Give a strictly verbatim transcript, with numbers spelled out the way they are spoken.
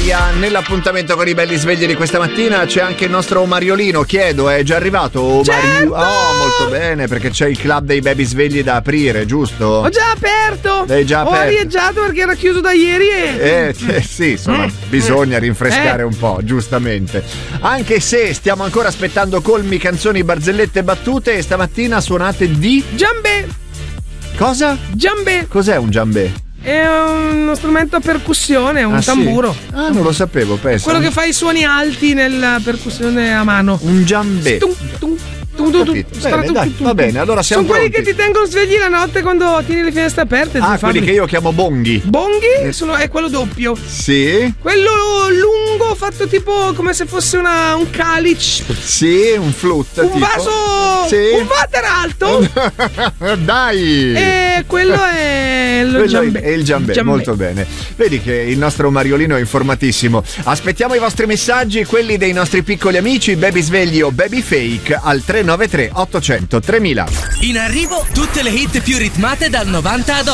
Gaia. Nell'appuntamento con i belli svegli di questa mattina c'è anche il nostro Mariolino. Chiedo, è già arrivato? Oh, certo! Mario... oh, molto bene, perché c'è il club dei baby svegli da aprire, giusto? Ho già aperto. L'hai già Ho aperto? arieggiato perché era chiuso da ieri e... Eh, eh sì, insomma, Eh, bisogna eh, rinfrescare eh. un po', giustamente. Anche se stiamo ancora aspettando colmi, canzoni, barzellette e battute, e stamattina suonate di... Giambè. Cosa? Giambè. Cos'è un giambè? È uno strumento a percussione, un Ah, sì? tamburo. Ah, non lo sapevo, penso. Quello che fa i suoni alti nella percussione a mano. Un giambè. Tum, tum, tum, tum, tum. Bene, dai, va bene, allora siamo Sono quelli pronti. che ti tengono svegli la notte quando tieni le finestre aperte. Ah, devi quelli farli. che io chiamo bonghi. Bonghi sono, è quello doppio. Sì. Quello lungo, fatto tipo come se fosse una, un calice. Sì, un flute. Un tipo. vaso. Sì. Un water alto. Dai. E quello è il Quello giambè. è il giambè, Giambè. molto bene. Vedi che il nostro Mariolino è informatissimo. Aspettiamo i vostri messaggi, quelli dei nostri piccoli amici, baby svegli o baby fake, al tre nove tre ottocento tremila. In arrivo tutte le hit più ritmate dal novanta ad